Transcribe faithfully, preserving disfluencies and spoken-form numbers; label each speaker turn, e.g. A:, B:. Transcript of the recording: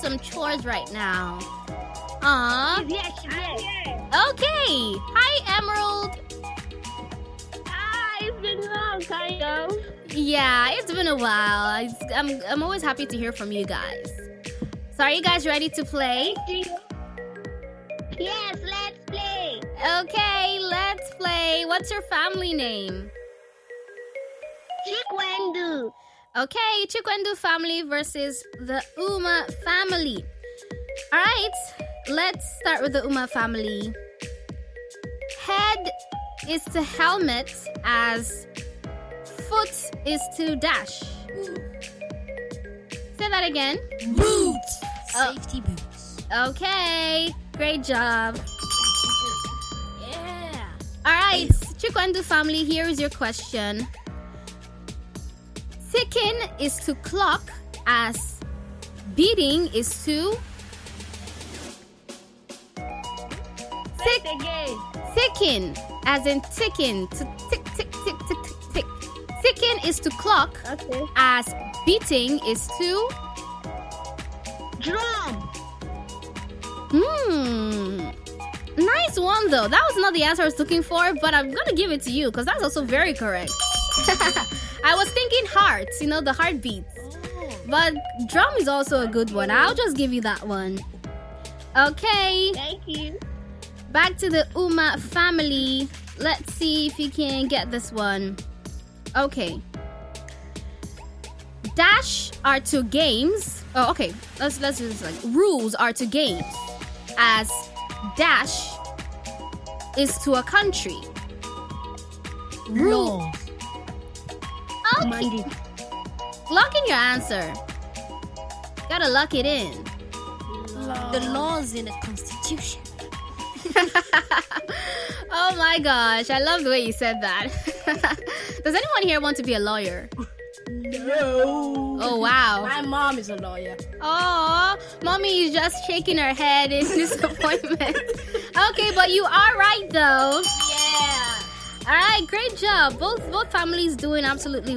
A: some chores right now. Aw.
B: Yes, yes.
A: Okay. Hi, Emerald.
B: Hi, it's been long, kind of.
A: Yeah, it's been a while. It's, I'm I'm always happy to hear from you guys. So are you guys ready to play?
B: Yes, let's play.
A: Okay, let's play. What's your family name?
B: Chikwendu.
A: Okay, Chikwendu family versus the Uma family. All right, let's start with the Uma family. Head is to helmet as foot is to dash. Say that again.
C: Boots.
A: Oh.
C: Safety boots.
A: Okay, great job.
C: Yeah.
A: All right, Chikwendu family, here is your question. Ticking is to clock as beating is to... Tick,
B: Again.
A: ticking, as in ticking, to tick, tick, tick, tick, tick, tick. Ticking is to clock
B: Okay.
A: as beating is to...
B: Drum.
A: Hmm. Nice one, though. That was not the answer I was looking for, but I'm going to give it to you because that's also very correct. I was thinking hearts, you know, the heartbeats. But drum is also a good one. I'll just give you that one. Okay,
B: Thank you.
A: back to the Uma family. Let's see if you can get this one. Okay. Dash are to games. Oh, okay. Let's let's do this like rules are to games. As dash is to a country. Rule.
C: Laws.
A: Okay.
B: Monday.
A: Lock in your answer. Gotta lock it in.
C: The laws in the constitution.
A: Oh my gosh, I love the way you said that. Does anyone here want to be a lawyer?
C: No.
A: Oh wow.
C: My mom is a lawyer.
A: Oh, mommy is just shaking her head in disappointment. Okay, but you are right though.
C: Yeah.
A: All right, great job. Both both families doing absolutely